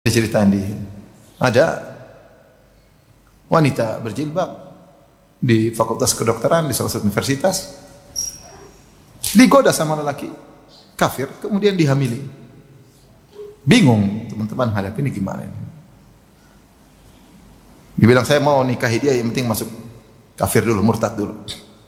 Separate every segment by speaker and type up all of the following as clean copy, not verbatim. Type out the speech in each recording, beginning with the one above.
Speaker 1: Diceritain ada wanita berjilbab di fakultas kedokteran di salah satu universitas, digoda sama lelaki kafir, kemudian dihamili. Bingung teman-teman hadapi ini gimana ini. Dibilang saya mau nikahi dia, yang penting masuk kafir dulu, murtad dulu.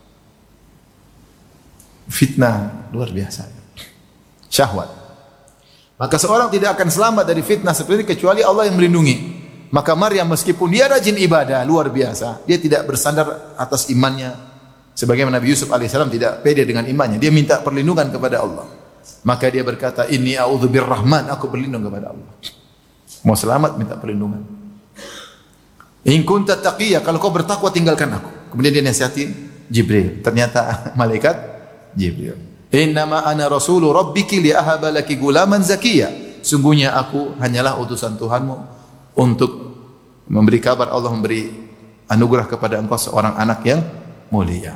Speaker 1: Fitnah luar biasa. Syahwat. Maka seorang tidak akan selamat dari fitnah seperti ini kecuali Allah yang melindungi. Maka Maryam meskipun dia rajin ibadah luar biasa, dia tidak bersandar atas imannya. Sebagaimana Nabi Yusuf alaihissalam tidak pede dengan imannya, dia minta perlindungan kepada Allah. Maka dia berkata, "Inni a'udzu birrahman," aku berlindung kepada Allah. Mau selamat minta perlindungan. "In kunta taqiyya," kalau kau bertakwa tinggalkan aku. Kemudian dia nasihatin Jibril. Ternyata malaikat Jibril. "Innama ana rasulu rabbiki li'ahaba laki gulaman zakiyya." Sungguhnya aku hanyalah utusan Tuhanmu untuk memberi kabar Allah memberi anugerah kepada engkau seorang anak yang mulia.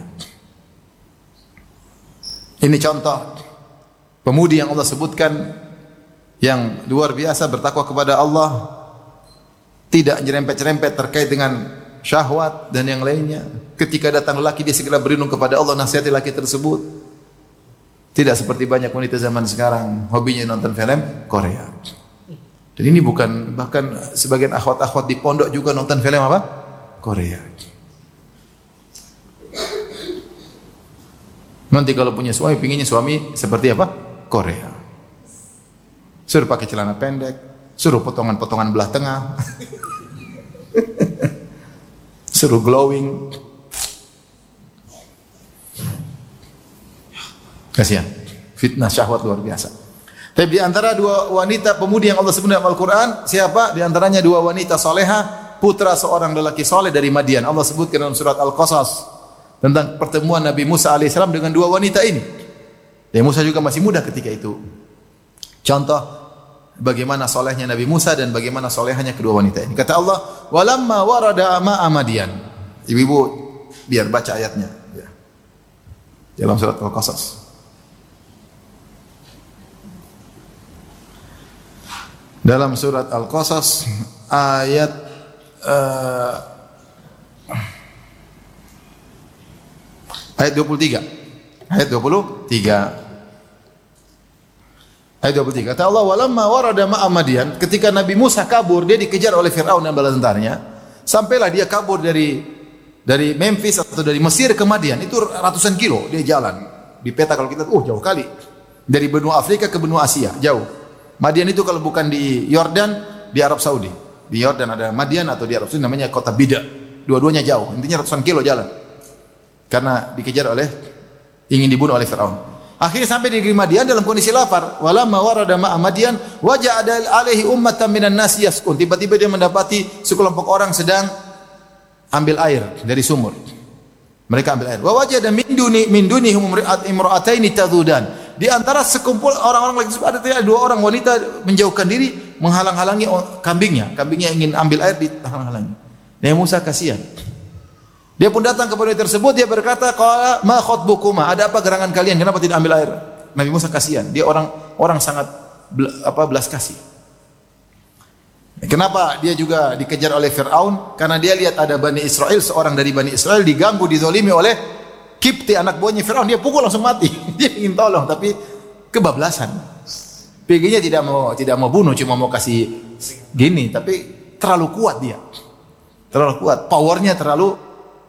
Speaker 1: Ini contoh pemudi yang Allah sebutkan yang luar biasa bertakwa kepada Allah, tidak nyerempet-nyerempet terkait dengan syahwat dan yang lainnya. Ketika datang lelaki dia segera berlindung kepada Allah, nasihati lelaki tersebut. Tidak seperti banyak wanita zaman sekarang hobinya nonton film Korea. Dan ini bukan, bahkan sebagian akhwat-akhwat di pondok juga nonton film apa? Korea. Nanti kalau punya suami, pinginnya suami seperti apa? Korea. Suruh pakai celana pendek, suruh potongan-potongan belah tengah, suruh glowing. Kasihan, fitnah syahwat luar biasa. Tapi di antara dua wanita pemudi yang Allah sebut dalam Al-Quran, siapa? Di antaranya dua wanita solehah, putra seorang lelaki soleh dari Madian. Allah sebutkan dalam surat Al-Qasas tentang pertemuan Nabi Musa alaihissalam dengan dua wanita ini. Dan Musa juga masih muda ketika itu. Contoh bagaimana solehnya Nabi Musa dan bagaimana solehnya kedua wanita ini. Kata Allah, "Walamma warada ma'a Madian." Ibu-ibu biar baca ayatnya. Ya. Dalam surat Al-Qasas. Dalam surat Al-Qasas ayat ayat 23. Ayat 23. Ayat 23. Kata Allah, "Walamma warada ma'a Madian," ketika Nabi Musa kabur, dia dikejar oleh Firaun dan bala tentaranya. Sampailah dia kabur dari Memphis atau dari Mesir ke Madian. Itu ratusan kilo dia jalan. Di peta kalau kita jauh kali. Dari benua Afrika ke benua Asia, jauh. Madian itu kalau bukan di Yordan, di Arab Saudi. Di Yordan ada Madian atau di Arab Saudi namanya kota Bida. Dua-duanya jauh, intinya ratusan kilo jalan. Karena dikejar ingin dibunuh oleh Firaun. Akhirnya sampai di negeri Madian dalam kondisi lapar. Walamma warada ma'a Madian waja'ada alaihi ummatan minan nas yaskun. Tiba-tiba dia mendapati sekelompok orang sedang ambil air dari sumur. Mereka ambil air. Wa wajada min dunihum imra'ataini tadhudan. Di antara sekumpul orang-orang lagi ada dua orang wanita menjauhkan diri menghalang-halangi kambingnya. Kambingnya ingin ambil air dihalang-halangi. Nabi Musa kasihan. Dia pun datang kepada wanita tersebut, dia berkata, "Qala ma khatbukuma?" Ada apa gerangan kalian? Kenapa tidak ambil air? Nabi Musa kasihan. Dia orang sangat belas kasih. Kenapa dia juga dikejar oleh Firaun? Karena dia lihat ada Bani Israel, seorang dari Bani Israel diganggu, dizalimi oleh Kipti, anak buahnya Firaun. Dia pukul langsung mati. Dia ingin tolong tapi kebablasan. PG-nya tidak mau bunuh, cuma mau kasih gini, tapi terlalu kuat dia. Terlalu kuat, powernya terlalu.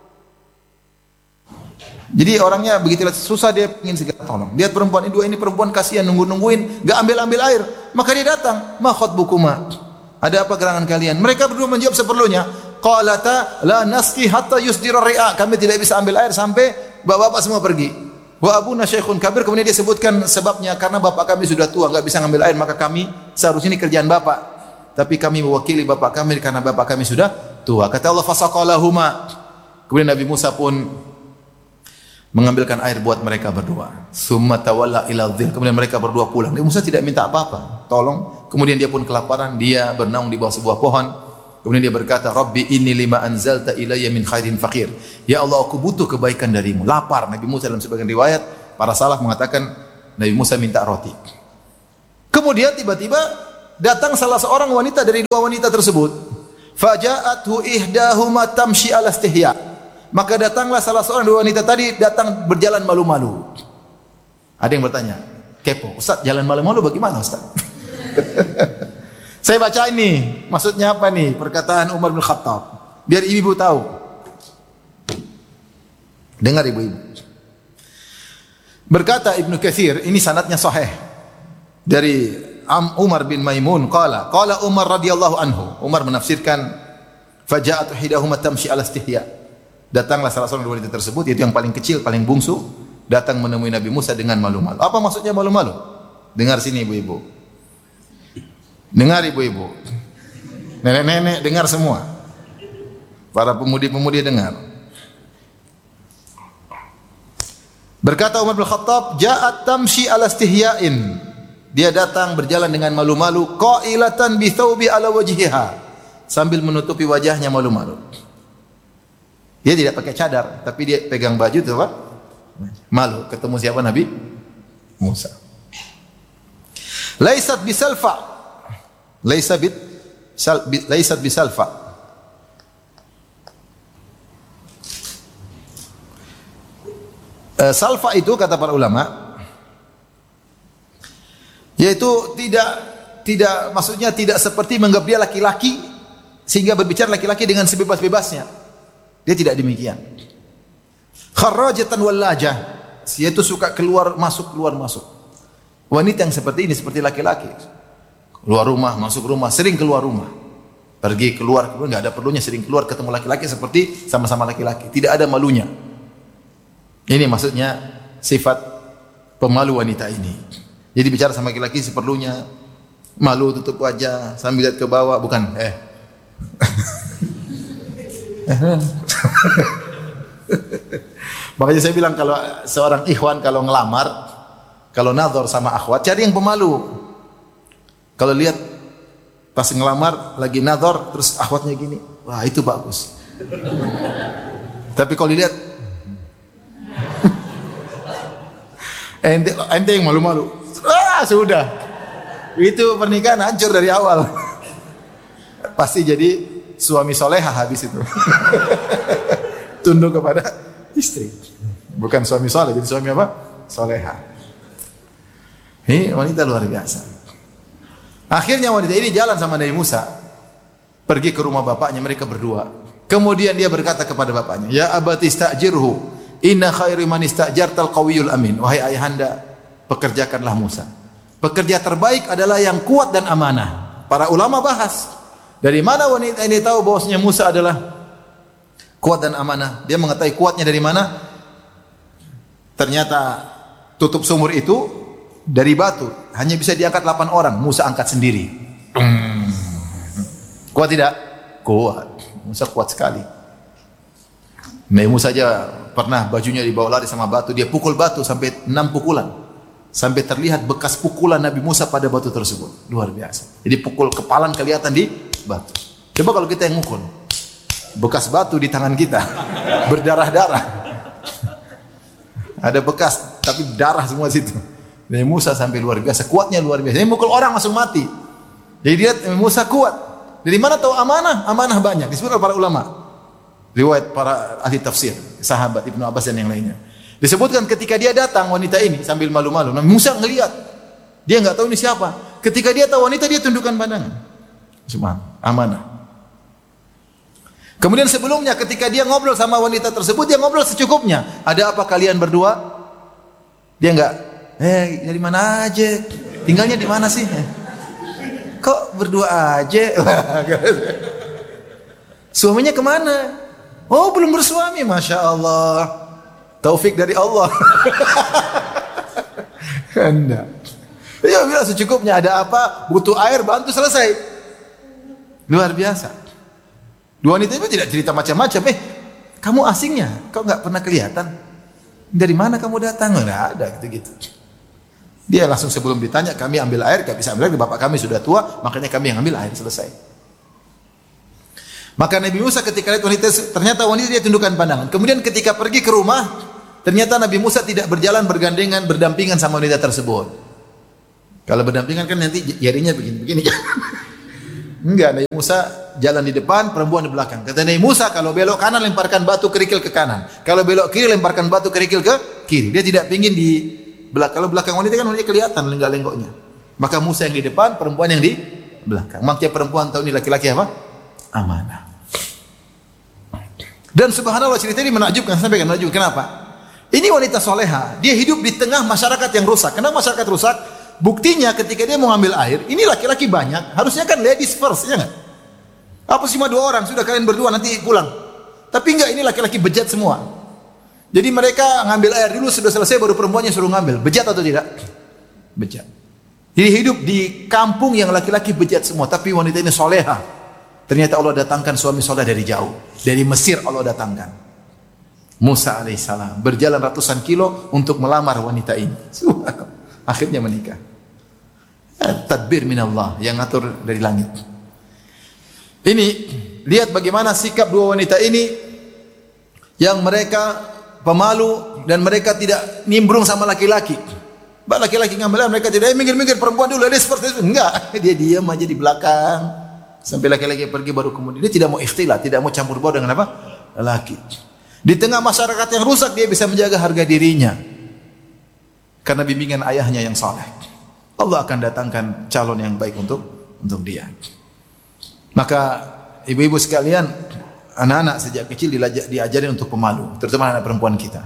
Speaker 1: Jadi orangnya begitu susah, dia ingin segera tolong. Lihat perempuan ini perempuan kasihan nungguin, enggak ambil air. Maka dia datang, "Ma khatbukuma?" Ada apa gerangan kalian? Mereka berdua menjawab seperlunya. Qalata la nasqi hatta yusdira ri'a. Kami tidak bisa ambil air sampai bapak-bapak semua pergi. Wa abuna syaikhun kabir. Kemudian dia sebutkan sebabnya, karena bapak kami sudah tua, enggak bisa ngambil air, maka kami seharusnya ini kerjaan bapak. Tapi kami mewakili bapak kami karena bapak kami sudah tua. Kata Allah, fasaqalahuma. Kemudian Nabi Musa pun mengambilkan air buat mereka berdua. Summa tawalla ila dhil. Kemudian mereka berdua pulang. Nabi Musa tidak minta apa-apa, tolong. Kemudian dia pun kelaparan, dia bernaung di bawah sebuah pohon. Kemudian dia berkata, "Rabbi inni lima anzalta ilayya min khairin faqir." Ya Allah, aku butuh kebaikan darimu. Lapar. Nabi Musa dalam sebagian riwayat, para salaf mengatakan Nabi Musa minta roti. Kemudian tiba-tiba datang salah seorang wanita dari dua wanita tersebut. Faja'athu ihdahuma tamshi ala istihya. Maka datanglah salah seorang dua wanita tadi datang berjalan malu-malu. Ada yang bertanya, kepo, Ustaz, jalan malu-malu bagaimana Ustaz? Saya baca ini, maksudnya apa nih? Perkataan Umar bin Khattab. Biar ibu tahu. Dengar ibu-ibu. Berkata Ibnu Katsir, ini sanadnya sahih. Dari Umar bin Maimun qala Umar radhiyallahu anhu. Umar menafsirkan faja'at hidahuma tamshi ala istihya. Datanglah salah seorang wanita tersebut, yaitu yang paling kecil, paling bungsu, datang menemui Nabi Musa dengan malu-malu. Apa maksudnya malu-malu? Dengar sini ibu-ibu. Dengar ibu-ibu. Nenek-nenek dengar semua. Para pemudi-pemudi dengar. Berkata Umar bin Khattab, ja'at tamshi ala istihya'in. Dia datang berjalan dengan malu-malu, qailatan bi thawbi ala wajhiha, sambil menutupi wajahnya malu-malu. Dia tidak pakai cadar, tapi dia pegang baju itu apa? Malu ketemu siapa? Nabi Musa. Laisat bisalfa. Laisat bisalfa. Salfa itu kata para ulama, yaitu tidak maksudnya tidak seperti menganggap dia laki-laki sehingga berbicara laki-laki dengan sebebas-bebasnya. Dia tidak demikian. Kharrajatan wallajah, yaitu suka keluar masuk. Wanita yang seperti ini seperti laki-laki. Keluar rumah, masuk rumah, sering keluar rumah. Pergi keluar enggak ada perlunya sering keluar ketemu laki-laki seperti sama-sama laki-laki, tidak ada malunya. Ini maksudnya sifat pemalu wanita ini. Jadi bicara sama laki-laki seperlunya, malu tutup wajah sambil lihat ke bawah, bukan Makanya saya bilang kalau seorang ikhwan kalau ngelamar, kalau nazar sama akhwat, cari yang pemalu. Kalau lihat pas ngelamar lagi nazar terus akhwatnya gini, wah itu bagus. Tapi kalau dilihat ente yang malu-malu, sudah itu pernikahan hancur dari awal. Pasti jadi suami soleha habis itu. Tunduk kepada istri, bukan suami soleh, jadi suami apa? Soleha. Ini wanita luar biasa. Akhirnya wanita ini jalan sama Nabi Musa, pergi ke rumah bapaknya, mereka berdua. Kemudian dia berkata kepada bapaknya, ya abati istajirhu, inna khairi man istajartal qawiyul amin. Wahai ayahanda, pekerjakanlah Musa. Pekerja terbaik adalah yang kuat dan amanah. Para ulama bahas, dari mana wanita ini tahu bahwasanya Musa adalah kuat dan amanah? Dia mengetahui kuatnya dari mana? Ternyata tutup sumur itu dari batu, hanya bisa diangkat 8 orang, Musa angkat sendiri. Kuat tidak? Kuat. Musa kuat sekali. Nabi Musa saja pernah bajunya dibawa lari sama batu, dia pukul batu sampai 6 pukulan. Sampai terlihat bekas pukulan Nabi Musa pada batu tersebut. Luar biasa. Jadi pukul kepalan kelihatan di batu. Coba kalau kita yang mukul, bekas batu di tangan kita, berdarah-darah. Ada bekas, tapi darah semua situ. Nabi Musa sampai luar biasa, kuatnya luar biasa. Dia mukul orang langsung mati. Jadi dia Nabi Musa kuat. Dari mana tahu amanah? Amanah banyak. Disebut oleh para ulama. Riwayat para ahli tafsir, sahabat Ibnu Abbas dan yang lainnya. Disebutkan ketika dia datang wanita ini sambil malu-malu. Nabi Musa ngelihat. Dia enggak tahu ini siapa. Ketika dia tahu wanita, dia tundukkan pandangan. Subhan, amanah. Kemudian sebelumnya ketika dia ngobrol sama wanita tersebut, dia ngobrol secukupnya. Ada apa kalian berdua? Dia enggak, dari mana aja? Tinggalnya di mana sih? Kok berdua aja? Suaminya kemana? Oh, belum bersuami, Masya Allah. Taufik dari Allah. Enggak. Dia bilang secukupnya, ada apa? Butuh air, bantu, selesai. Luar biasa. Dua wanita itu tidak cerita macam-macam. Kamu asingnya? Kau enggak pernah kelihatan? Dari mana kamu datang? Enggak ada gitu-gitu. Dia langsung sebelum ditanya, kami ambil air, gak bisa ambil air, bapak kami sudah tua, makanya kami yang ambil air, selesai. Maka Nabi Musa ketika lihat wanita, ternyata wanita dia tundukkan pandangan. Kemudian ketika pergi ke rumah, ternyata Nabi Musa tidak berjalan bergandengan, berdampingan sama wanita tersebut. Kalau berdampingan kan nanti jarinya begini-begini. Enggak, Nabi Musa jalan di depan, perempuan di belakang. Kata Nabi Musa, kalau belok kanan lemparkan batu kerikil ke kanan. Kalau belok kiri lemparkan batu kerikil ke kiri. Dia tidak pingin di belakang. Kalau belakang wanita kan wanita kelihatan lenggak-lenggoknya. Maka Musa yang di depan, perempuan yang di belakang. Makanya perempuan tahu ini laki-laki apa? Amanah. Dan subhanallah cerita ini menakjubkan, sampai kan menakjubkan. Kenapa? Ini wanita soleha, dia hidup di tengah masyarakat yang rusak. Kenapa masyarakat rusak? Buktinya ketika dia mau ngambil air, ini laki-laki banyak, harusnya kan ladies first, ya enggak? Apa cuma 2 orang, sudah kalian berdua nanti pulang. Tapi enggak, ini laki-laki bejat semua. Jadi mereka ngambil air dulu, sudah selesai baru perempuannya suruh ngambil. Bejat atau tidak? Bejat. Jadi hidup di kampung yang laki-laki bejat semua, tapi wanita ini soleha. Ternyata Allah datangkan suami soleh dari jauh. Dari Mesir Allah datangkan. Musa alaihissalam berjalan ratusan kilo untuk melamar wanita ini. Akhirnya menikah. Tadbir minallah, yang ngatur dari langit. Ini lihat bagaimana sikap 2 wanita ini yang mereka pemalu dan mereka tidak nimbrung sama laki-laki. Laki-laki ngambil, mereka tidak minggir-minggir, perempuan dulu, ladies first. Enggak, dia diam aja di belakang sampai laki-laki pergi, baru kemudian dia tidak mau ikhtilat, tidak mau campur baur dengan apa? Laki. Di tengah masyarakat yang rusak dia bisa menjaga harga dirinya karena bimbingan ayahnya yang saleh. Allah akan datangkan calon yang baik untuk dia. Maka ibu-ibu sekalian, anak-anak sejak kecil diajarin untuk pemalu, terutama anak perempuan kita.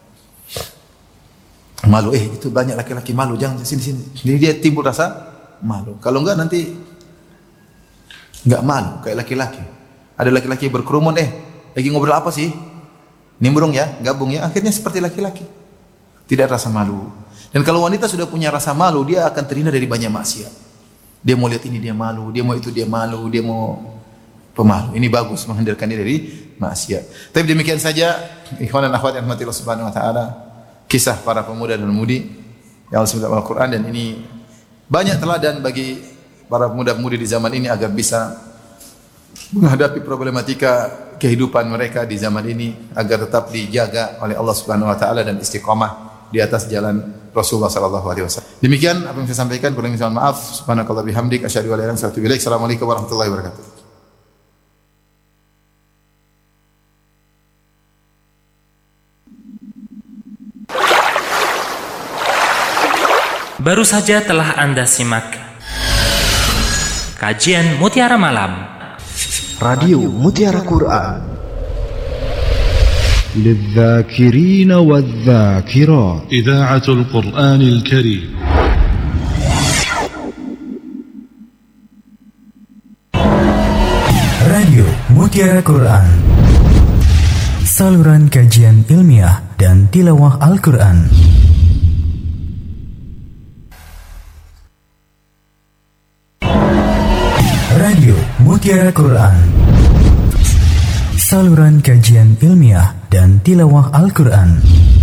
Speaker 1: Malu, itu banyak laki-laki malu, jangan sini. Jadi dia timbul rasa malu. Kalau enggak nanti enggak malu kayak laki-laki. Ada laki-laki berkerumun, lagi ngobrol apa sih? Nimbrung ya, gabung ya, akhirnya seperti laki-laki. Tidak rasa malu. Dan kalau wanita sudah punya rasa malu, dia akan terhindar dari banyak maksiat. Dia mau lihat ini dia malu, dia mau itu dia malu, dia mau pemalu. Ini bagus menghindarkan diri dari maksiat. Tapi demikian saja, ikhwan dan akhwat yang dirahmati Allah Subhanahu wa taala, kisah para pemuda dan pemudi yang disebut dalam Al-Qur'an, dan ini banyak teladan bagi para pemuda-pemudi di zaman ini agar bisa menghadapi problematika kehidupan mereka di zaman ini agar tetap dijaga oleh Allah Subhanahu wa taala dan istiqamah di atas jalan Rasulullah sallallahu alaihi wasallam. Demikian apa yang saya sampaikan, kurang lebih mohon maaf. Subhanakallah bihamdik asyhadu an la ilaha illa anta astaghfiruka wa atubu ilaik. Assalamualaikum warahmatullahi wabarakatuh.
Speaker 2: Baru saja telah Anda simak kajian Mutiara Malam
Speaker 3: Radio Mutiara Quran
Speaker 4: للذاكرين والذاكرات
Speaker 5: إذاعة القرآن الكريم.
Speaker 3: Radio Mutiara Quran, saluran kajian ilmiah dan tilawah Al-Quran. Radio Mutiara Quran, saluran kajian ilmiah dan tilawah Al-Quran.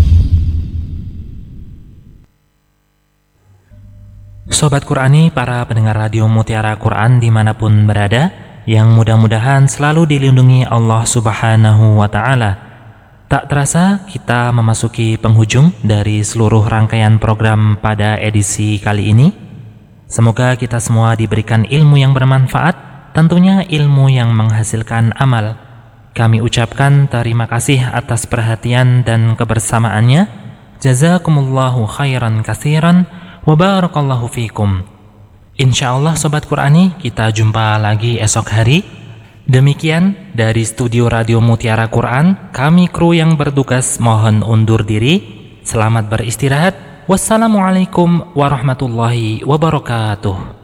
Speaker 2: Sobat Qurani, para pendengar radio Mutiara Quran dimanapun berada, yang mudah-mudahan selalu dilindungi Allah Subhanahu wa ta'ala. Tak terasa kita memasuki penghujung dari seluruh rangkaian program pada edisi kali ini. Semoga kita semua diberikan ilmu yang bermanfaat, tentunya ilmu yang menghasilkan amal. Kami ucapkan terima kasih atas perhatian dan kebersamaannya. Jazakumullahu khairan katsiran wa barakallahu fikum. Insyaallah Sobat Qurani, kita jumpa lagi esok hari. Demikian dari studio Radio Mutiara Quran, kami kru yang bertugas mohon undur diri. Selamat beristirahat. Wassalamualaikum warahmatullahi wabarakatuh.